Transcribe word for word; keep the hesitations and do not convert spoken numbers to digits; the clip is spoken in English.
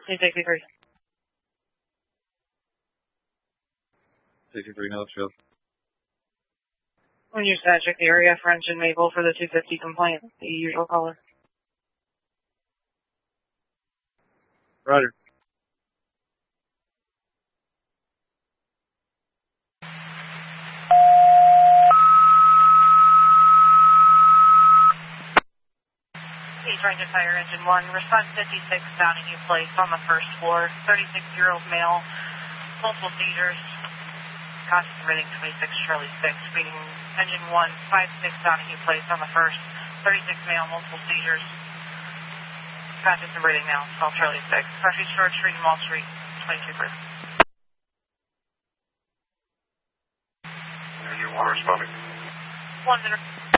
sixty-three. sixty-three North Field. When you uh, check the area for engine Maple for the two fifty complaint, the usual caller. Roger. Trying to fire engine one, respond fifty-six Donahue Place on the first floor, thirty-six-year-old male, multiple seizures, conscious breathing twenty-six Charlie six, speeding engine one, five six Donahue Place on the first, thirty-six male, multiple seizures, conscious and breathing now, twelve Charlie six, Country Short Street and Wall Street, twenty-two proof. You want responding? One minute.